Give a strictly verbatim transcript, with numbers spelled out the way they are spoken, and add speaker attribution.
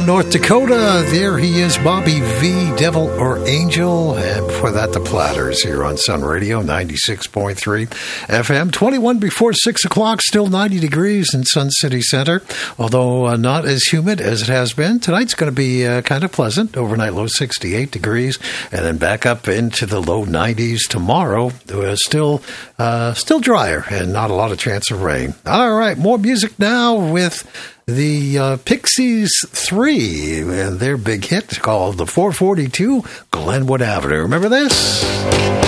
Speaker 1: Glenwood, North Dakota. There he is, Bobby V, Devil or Angel. And before that, the Platters here on Sun Radio, ninety-six point three F M. twenty-one before six o'clock, still ninety degrees in Sun City Center, although uh, not as humid as it has been. Tonight's going to be uh, kind of pleasant. Overnight low sixty-eight degrees, and then back up into the low nineties tomorrow. Uh, still, uh, still drier and not a lot of chance of rain. All right, more music now with the uh, Pixies three and their big hit called the four forty-two Glenwood Avenue. Remember this?